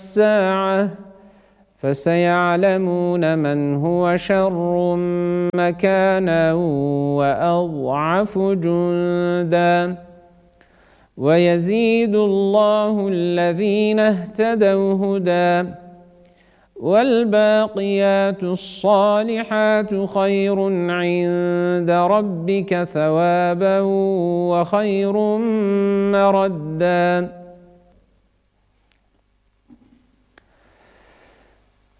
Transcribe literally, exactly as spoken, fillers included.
الساعة فسيعلمون من هو شر مكانا وأضعف جندا ويزيد الله الذين اهتدوا هدى والباقيات الصالحات خير عند ربك ثوابا وخير مردا